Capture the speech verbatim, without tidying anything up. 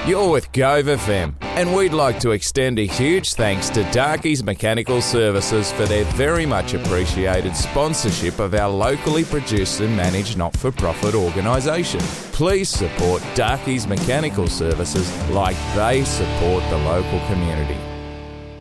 You're with Gove F M, and we'd like to extend a huge thanks to Darky's Mechanical Services for their very much appreciated sponsorship of our locally produced and managed not-for-profit organisation. Please support Darky's Mechanical Services like they support the local community.